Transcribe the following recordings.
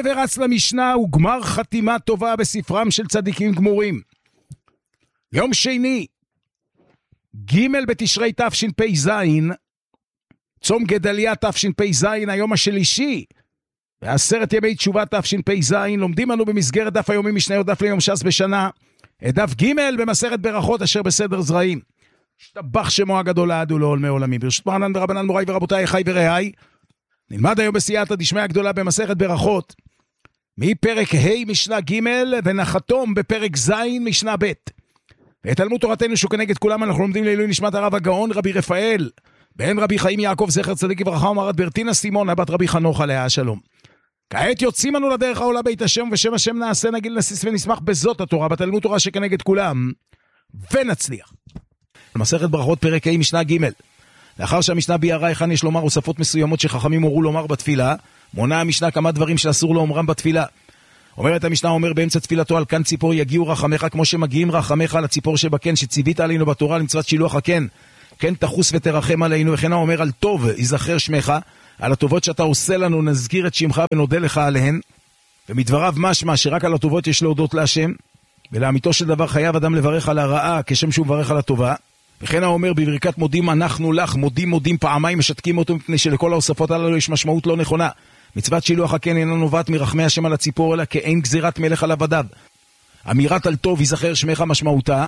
ורץ למשנה וגמר חתימה טובה בספרם של צדיקים גמורים. יום שני, ג' בתשרי תשפ"ז, צום גדליה תשפ"ז, היום השלישי, ועשרת ימי תשובה תשפ"ז, לומדים אנו במסגרת דף היומי משניות דף ליום ש"ס בשנה, את דף ג' במסכת ברכות אשר בסדר זרעים. השתבח שמו הגדול לעד ולעולמי עולמים. ברשות מרנן ורבנן מוריי ורבותיי, אחיי ורעיי, נלמד היום בסייעתא דשמיא הגדולה במסכת ברכות, מפרק ה' משנה ג' ונחתום בפרק ז' משנה ב'. ואת תלמוד תורתנו שכנגד כולם אנחנו לומדים לעילוי נשמת הרב הגאון רבי רפאל בן רבי חיים יעקב זכר צדיק לברכה ומרת ברטינה סימונה בת רבי חנוך עליה השלום. כעת יוצאים אנו לדרך העולה בית השם, ובשם השם נעשה נגיל נסיס ונשמח בזאת התורה בתלמוד תורה שכנגד כולם, ונצליח. מסכת ברכות פרק ה' משנה ג'. לאחר שהמשנה ביארה היכן יש לומר הוספות מסוימות שחכמים הורו לומר בתפילה, מונה המשנה כמה דברים שאסור לאומרם בתפילה. אומרת המשנה, אומר באמצע תפילתו, על כאן ציפור יגיעו רחמך כמו שמגיעים רחמך על הציפור שבקן שציווית עלינו בתורה למצוות שילוח הקן, כן תחוס ותרחם עלינו. וכן האומר על טוב יזכר שמך, על הטובות שאתה עושה לנו נזכיר את שמך ונודה לך עליהן. ומדבריו משמע שרק על הטובות יש להודות להשם, ולאמיתו של דבר חייב אדם לברך על הרעה כשם שהוא מברך על הטובה. וכן האומר בברכת מודים אנחנו לך, מודים פעמיים, משתקים אותו מפני שלכל ההוספות הללו יש משמעות לא נכונה. מצוות שילוח הקן אינה נובעת מרחמי השם על הציפור, אלא כאין גזירת מלך על עבדיו. אמירת על טוב יזכר שמך משמעותה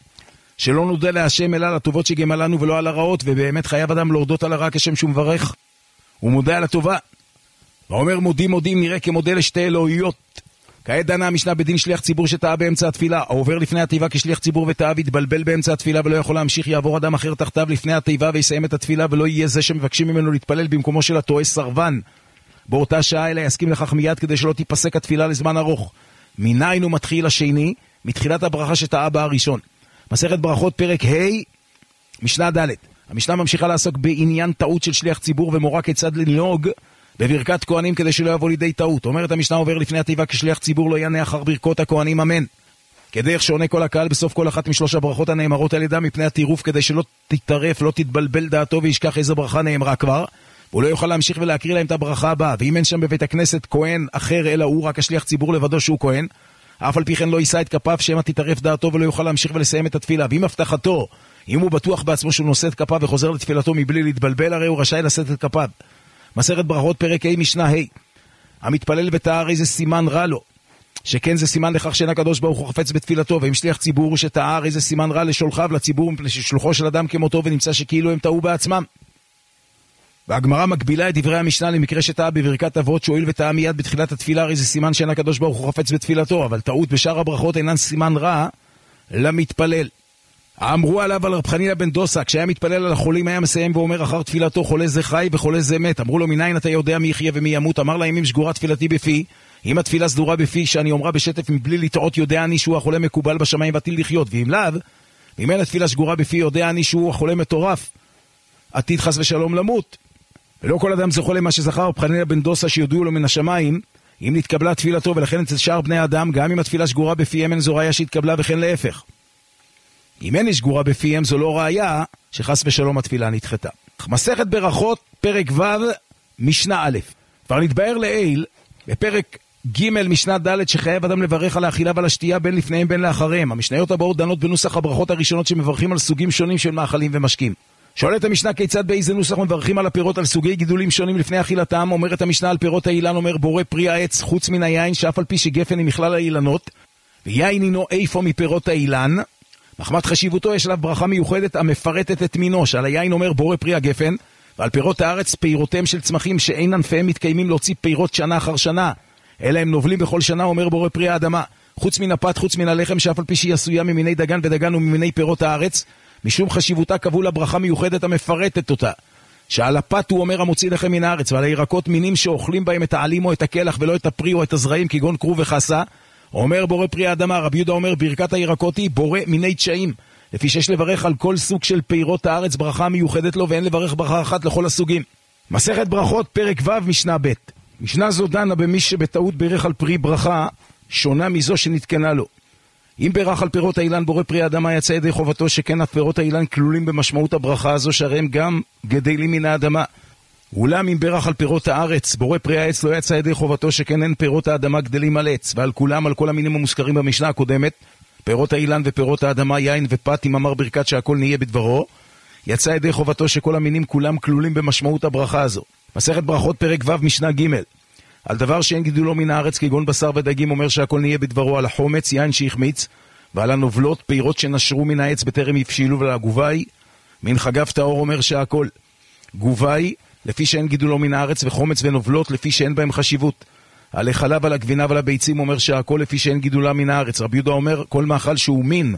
שלא נודה להשם אלא על הטובות שגמל לנו ולא על הרעות, ובאמת חייב אדם להודות על הרע כשם שהוא מברך ומודה על הטובה. ואומר מודים נראה כמודה לשתי אלוהיות. כעת דנה המשנה בדין שליח ציבור שטעה באמצע התפילה, העובר לפני התיבה כשליח ציבור וטעה והתבלבל באמצע התפילה ולא יכול להמשיך, יעבור אדם אחר תחתיו לפני התיבה ויסיים את התפילה, ולא יהיה זה שמבקשים ממנו להתפלל במקומו של הטועה סרבן באותה שעה, אלא יסכים לכך מיד כדי שלא תיפסק התפילה לזמן ארוך. מניין הוא מתחיל השני? מתחילת הברכה שטעה בה הראשון. מסכת ברכות פרק ה' משנה ד'. המשנה ממשיכה לעסוק בעניין טעות של שליח ציבור ומורה כיצד לנהוג בברכת כהנים כדי שלא יבוא לידי טעות. אומרת המשנה, עובר לפני התיבה כשליח ציבור לא יענה אחר ברכות הכהנים אמן, כדרך שעונה כל הקהל בסוף כל אחת משלוש הברכות הנאמרות על ידם מפני הטירוף, כדי שלא תתטרף, לא תתבלבל דעתו וישכח איזה ברכה נאמרה כבר, והוא לא יוכל להמשיך ולהקריא להם את הברכה הבאה. ואם אין שם בבית הכנסת כהן אחר אלא הוא, רק השליח ציבור לבדו שהוא כהן, אף על פי כן לא יישא את כפיו שמא תתטרף דעתו ולא יוכל להמשיך ולסיים את התפילה. ואם הבטחתו, אם הוא בטוח בעצמו שהוא נושא את כפיו וחוזר לתפילתו מבלי להתבלבל, הרי הוא רשאי לשאת את כפיו. מסכת ברכות פרק ה' משנה ה'. המתפלל וטעה איזה סימן רע לו, שכן זה סימן לכך שאין הקדוש ברוך הוא חפץ בתפילתו. ואם שליח ציבור שטעה איזה סימן רע לשולחיו לציבור, מפני ששלוחו של אדם כמותו ונמצא שכאילו הם טעו בעצמם. והגמרא מגבילה את דברי המשנה למקרה שטעה בברכת אבות, שואל וטעה מיד בתחילת התפילה, הרי זה סימן שאין הקדוש ברוך הוא חפץ בתפילתו, אבל טעות בשאר הברכות אינן סימן רע למתפלל. אמרו עליו על רב חנינא בן דוסא, כשהיה מתפלל על החולים היה מסיים ואומר אחר תפילתו, חולה זה חי וחולה זה מת. אמרו לו, מניין אתה יודע מי יחיה ומי ימות? אמר להם, אם שגורה תפילתי בפי, אם התפילה סדורה בפי שאני אומרה בשטף מבלי לטעות, יודע אני שהוא החולה מקובל בשמיים ועתיד לחיות, ואם לאו, ואם אין התפילה שגורה בפי, יודע אני שהוא החולה מטורף עתיד חס ושלום למות. ולא כל אדם זוכה למה שזכר רב חנינא בן דוסא שיודעו לו מן השמיים אם נתקבלה תפילתו, ולכן אצל שאר בני אדם גם אם התפילה שגורה בפיהם אין זו ראיה שהתקבלה, וכן להפך. אם אין שגורה בפיהם זו לא ראיה שחס ושלום התפילה נדחתה. מסכת ברכות פרק ו' משנה א'. כבר נתבאר לעיל בפרק ג' משנה ד' שחייב אדם לברך על האכילה ועל השתייה בין לפניהם בין לאחריהם. המשניות הבאות דנות בנוסח הברכות הראשונות שמברכים על סוגים שונים של מאכלים ומשקים. שואלת המשנה כיצד באיזה נוסח מברכים על הפירות על סוגי גידולים שונים לפני אכילתם. אומרת המשנה על פירות האילן, אומר בורא פרי העץ חוץ מן היין, שאף על פי שגפן היא מכלל האילנות ויין הינו איפה מפירות האילן, מחמת חשיבותו יש עליו ברכה מיוחדת המפרטת את מינו, שעל היין אומר בורא פרי הגפן, ועל פירות הארץ פירותיהם של צמחים שאין ענפיהם מתקיימים להוציא פירות שנה אחר שנה, אלא הם נובלים בכל שנה, אומר בורא פרי האדמה, חוץ מן הפת, חוץ מן הלחם, שאף על פי שהיא עשויה ממיני דגן ודגן וממיני פירות הארץ, משום חשיבותה קבעו לה ברכה מיוחדת המפרטת אותה, שעל הפת הוא אומר המוציא לחם מן הארץ, ועל הירקות מינים שאוכלים בהם את העלים או את הכלח ולא את הפרי או את הזרעים כגון כרוב וחסה, אומר בורא פרי האדמה. רבי יהודה אומר ברכת הירקות היא בורא מיני תשעים, לפי שיש לברך על כל סוג של פירות הארץ ברכה מיוחדת לו, ואין לברך ברכה אחת לכל הסוגים. מסכת ברכות פרק ו' משנה ב'. משנה זו דנה במי שבטעות ברך על פרי ברכה שונה מזו שנתקנה לו. אם ברך על פירות האילן בורא פרי האדמה יצא ידי חובתו, שכן הפירות האילן כלולים במשמעות הברכה הזו, שהרי הם גם גדלים מן האדמה. אולם אם ברך על פירות הארץ, בורא פרי העץ לא יצא ידי חובתו, שכן אין פירות האדמה גדלים על עץ, ועל כולם, על כל המינים המוזכרים במשנה הקודמת, פירות האילן ופירות האדמה, יין ופת, אם אמר ברכת שהכל נהיה בדברו, יצא ידי חובתו שכל המינים כולם כלולים במשמעות הברכה הזו. מסכת ברכות פרק ו' משנה ג' על דבר שאין גידולו מן הארץ כגון בשר ודגים אומר שהכל נהיה בדברו, על החומץ, יין שהחמיץ, ועל הנובלות, פירות שנשרו מן העץ בטרם יבשילו, ועל הגובי, מן חגב טהור אומר שהכל. גובי, לפי שאין גידולו מן הארץ, וחומץ ונובלות, לפי שאין בהם חשיבות. על החלב, על הגבינה ועל הביצים אומר שהכל לפי שאין גידולה מן הארץ. רבי יהודה אומר, כל מאכל שהוא מין,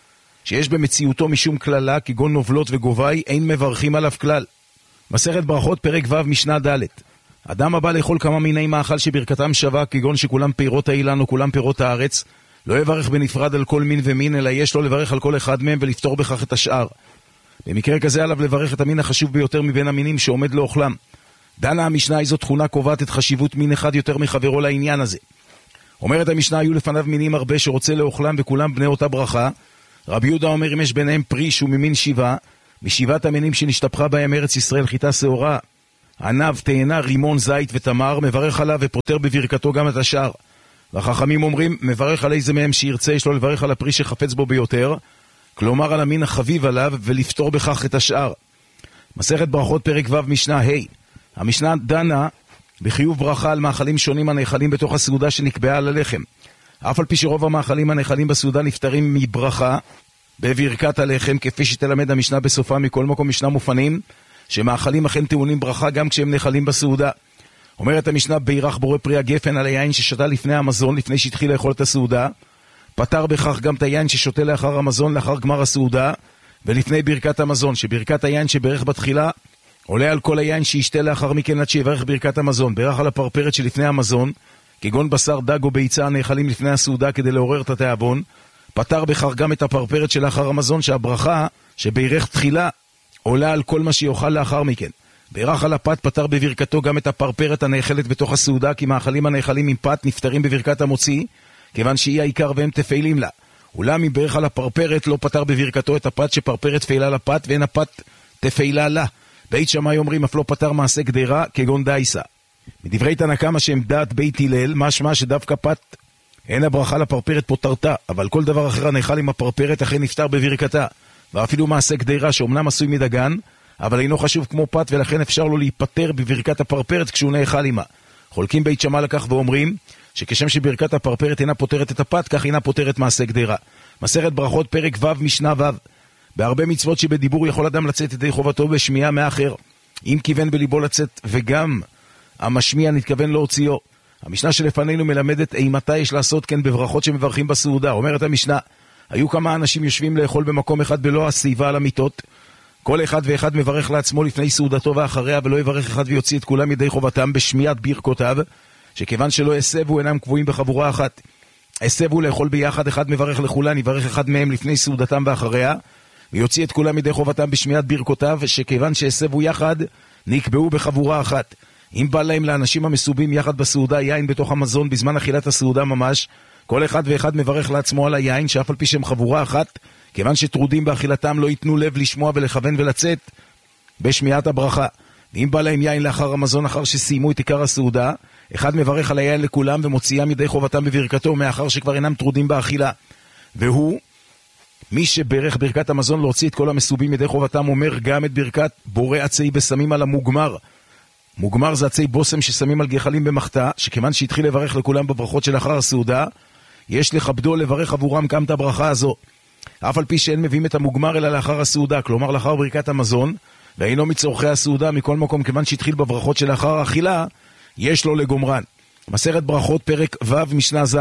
שיש במציאותו משום כללה, כגון נובלות וגובי, אין מברכים עליו כלל. מסכת ברכות פרק ו' משנה ד' אדם הבא לאכול כמה מיני מאכל שברכתם שווה, כגון שכולם פירות האילן או כולם פירות הארץ, לא יברך בנפרד על כל מין ומין, אלא יש לו לברך על כל אחד מהם ולפתור בכך את השאר. במקרה כזה עליו לברך את המין החשוב ביותר מבין המינים שעומד לאוכלם. דנה המשנה, איזו תכונה קובעת את חשיבות מין אחד יותר מחברו לעניין הזה. אומרת המשנה, היו לפניו מינים הרבה שרוצה לאוכלם וכולם בני אותה ברכה. רבי יהודה אומר, אם יש ביניהם פרי שהוא ממין שבעה, משבעת המינים שנשתפכה בהם ארץ ישראל, חיטה שעורה, ענב, תאנה, רימון, זית ותמר, מברך עליו ופותר בברכתו גם את השאר. והחכמים אומרים, מברך על איזה מהם שירצה, יש לו לברך על הפרי שחפץ בו ביותר, כלומר על המין החביב עליו, ולפתור בכך את השאר. מסכת ברכות פרק ו' משנה ה' המשנה דנה בחיוב ברכה על מאכלים שונים הנאכלים בתוך הסעודה שנקבעה על הלחם. אף על פי שרוב המאכלים הנאכלים בסעודה נפטרים מברכה בברכת הלחם, כפי שתלמד המשנה בסופה, מכל מקום משנה מופנים שמאכלים אכן טעונים ברכה גם כשהם נאכלים בסעודה. אומרת המשנה, בירך בורא פרי הגפן על היין ששתה לפני המזון, לפני שהתחיל לאכול את הסעודה, פתר בכך גם את היין ששותה לאחר המזון, לאחר גמר הסעודה, ולפני ברכת המזון, שברכת היין שברך בתחילה עולה על כל היין שישתה לאחר מכן עד שיברך ברכת המזון. ברך על הפרפרת שלפני המזון, כגון בשר, דג או ביצה הנאכלים לפני הסעודה כדי לעורר את התיאבון, פתר בכך גם את הפרפרת שלאחר המזון, שהברכה שברך תחילה עולה על כל מה שיאכל לאחר מכן. ברך על הפת, פתר בברכתו גם את הפרפרת הנאכלת בתוך הסעודה, כי מאכלים הנאכלים עם פת נפטרים בברכת המוציא, כיוון שהיא העיקר והם תפעילים לה. אולם אם ברך על הפרפרת לא פתר בברכתו את הפת שפרפרת תפעילה לפת, ואין הפת תפעילה לה. בית שמאי אומרים אף לא פתר מעשה גדרה כגון דייסה. מדברי תנא קמא שהם דעת בית הלל, משמע שדווקא פת אין הברכה לפרפרת פותרתה, אבל כל דבר אחר הנאכל עם הפרפרת אכן נפטר בברכתה. ואפילו מעשה גדרה שאומנם עשוי מדגן, אבל אינו חשוב כמו פת, ולכן אפשר לו להיפטר בברכת הפרפרת כשהוא נאכל עמה. חולקים בית שמאי לכך ואומרים שכשם שברכת הפרפרת אינה פותרת את הפת, כך אינה פותרת מעשה גדרה. מסכת ברכות פרק ו' משנה ו' בהרבה מצוות שבדיבור יכול אדם לצאת ידי חובתו בשמיעה מאחר, אם כיוון בליבו לצאת וגם המשמיע נתכוון להוציאו. המשנה שלפנינו מלמדת אימתי יש לעשות כן בברכות שמברכים בסעודה. אומרת המשנה, היו כמה אנשים יושבים לאכול במקום אחד בלא הסביבה על המיטות, כל אחד ואחד מברך לעצמו לפני סעודתו ואחריה, ולא יברך אחד ויוציא את כולם ידי חובתם בשמיעת ברכותיו, שכיוון שלא הסבו אינם קבועים בחבורה אחת. הסבו לאכול ביחד, אחד מברך לכולן, יברך אחד מהם לפני סעודתם ואחריה, ויוציא את כולם ידי חובתם בשמיעת ברכותיו, שכיוון שהסבו יחד, נקבעו בחבורה אחת. אם בא להם לאנשים המסובים יחד בסעודה יין בתוך המזון בזמן אכילת הסעודה ממש, כל אחד ואחד מברך לעצמו על היין, שאף על פי שהם חבורה אחת, כיוון שטרודים באכילתם לא ייתנו לב לשמוע ולכוון ולצאת בשמיעת הברכה. ואם בא להם יין לאחר המזון, אחר שסיימו את עיקר הסעודה, אחד מברך על היין לכולם ומוציאם ידי חובתם בברכתו, מאחר שכבר אינם טרודים באכילה. והוא, מי שברך ברכת המזון להוציא את כל המסובים ידי חובתם, אומר גם את ברכת בורא עצי ושמים על המוגמר. מוגמר זה עצי בוסם ששמים על גחלים במחתה, שכיוון שהתחיל לברך לכולם בברכות שלאחר הסעודה, יש לכבדו לברך עבורם גם את הברכה הזו. אף על פי שאין מביאים את המוגמר אלא לאחר הסעודה, כלומר לאחר ברכת המזון, ואינו מצורכי הסעודה, מכל מקום כיוון שהתחיל בברכות שלאחר האכילה, יש לו לגומרן. מסכת ברכות פרק ו' משנה ז'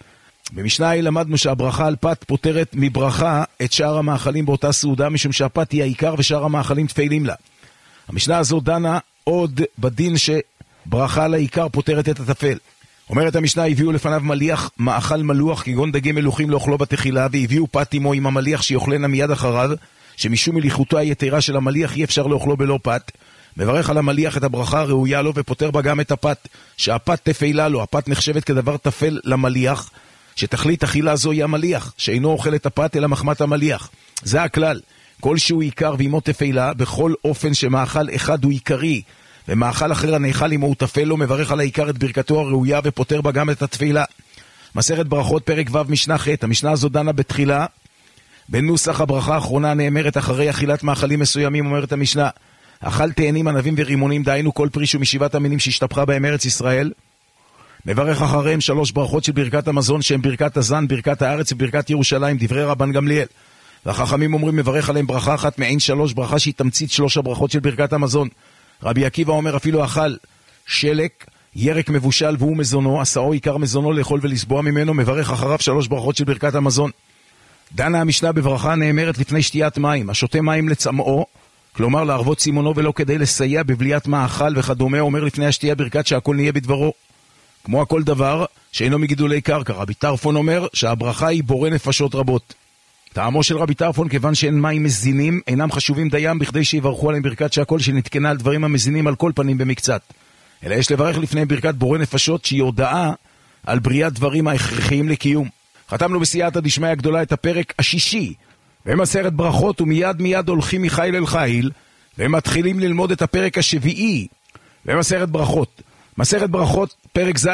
במשנה ההיא למדנו שהברכה על פת פותרת מברכה את שאר המאכלים באותה סעודה, משום שהפת היא העיקר ושאר המאכלים תפעילים לה. המשנה הזו דנה עוד בדין שברכה על העיקר פותרת את התפל. אומרת המשנה, הביאו לפניו מליח מאכל מלוח כגון דגים מלוחים לאוכלו בתחילה, והביאו פת עמו עם המליח שיאכלנה מיד אחריו, שמשום מליחותו היתרה של המליח אי אפשר לאוכלו בלא פת. מברך על המליח את הברכה הראויה לו ופותר בה גם את הפת, שהפת תפעילה לו. הפת נחשבת כדבר תפל למליח, שתכלית אכילה זו היא המליח, שאינו אוכל את הפת אלא מחמת המליח. זה הכלל, כל שהוא עיקר ועמו תפעילה, בכל אופן שמאכל אחד הוא עיקרי ומאכל אחר הנאכל עמו הוא טפל לו, מברך על העיקר את ברכתו הראויה ופותר בה גם את התפילה. מסכת ברכות פרק ו' משנה ח'. המשנה הזו דנה בתחילה בנוסח הברכה האחרונה הנאמרת אחרי אכילת מאכלים מסוימים. אומרת המשנה, אכל תאנים ענבים ורימונים, דהיינו כל פרי שהוא משבעת המינים שהשתפכה בהם ארץ ישראל. מברך אחריהם 3 ברכות של ברכת המזון שהם ברכת הזן, ברכת הארץ וברכת ירושלים, דברי רבן גמליאל. והחכמים אומרים מברך עליהם ברכה אחת מעין 3, ברכה שהיא תמצית 3 הברכות של ברכת המזון. רבי עקיבא אומר אפילו אכל שלק, ירק מבושל והוא מזונו, עשאו עיקר מזונו לאכול ולסבוע ממנו, מברך אחריו 3 ברכות של ברכת המזון. דנה המשנה בברכה נאמרת לפני שתיית מים, השותה מים לצמאו, כלומר להרוות סימונו ולא כדי לסייע בבליית מאכל וכדומה, אומר לפני השתייה ברכת שהכל נהיה בדברו. כמו הכל דבר שאינו מגידולי קרקע. רבי טרפון אומר שהברכה היא בורא נפשות רבות. טעמו של רבי טרפון, כיוון שאין מים מזינים, אינם חשובים דיים בכדי שיברכו עליהם ברכת שהכל שנתקנה על דברים המזינים על כל פנים במקצת. אלא יש לברך לפני ברכת בורא נפשות שהיא הודעה על בריאת דברים ההכרחיים לקיום. חתמנו בסייעתא דשמיא הגדולה את הפרק השישי במסכת ברכות, ומיד מיד הולכים מחיל אל חיל ומתחילים ללמוד את הפרק השביעי במסכת ברכות. מסכת ברכות פרק ז'